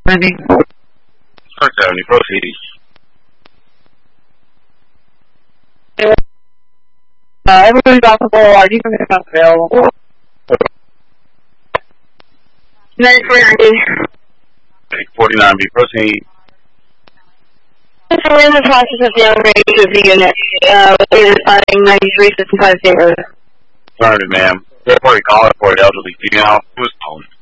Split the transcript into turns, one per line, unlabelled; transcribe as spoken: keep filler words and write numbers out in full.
seventy.
four seventy, proceed.
Uh, everybody's off the board. Are you going to come available?
ninety-four ninety.
forty-nine B, proceed.
So we're in the process of downgrading of the unit. Uh, we're finding ninety-three fifty-five zero.
Affirmative, ma'am. They're probably calling for an elderly female who was home.